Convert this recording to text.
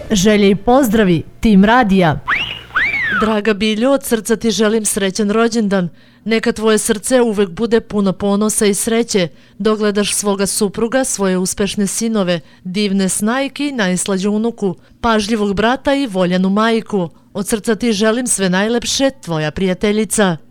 Želje i pozdravi, tim radija. Draga Biljo, od srca ti želim srećan rođendan. Neka tvoje srce uvek bude puno ponosa i sreće, dok gledaš svoga supruga, svoje uspešne sinove, divne snajke i najslađu unuku, pažljivog brata i voljenu majku. Od srca ti želim sve najlepše, tvoja prijateljica.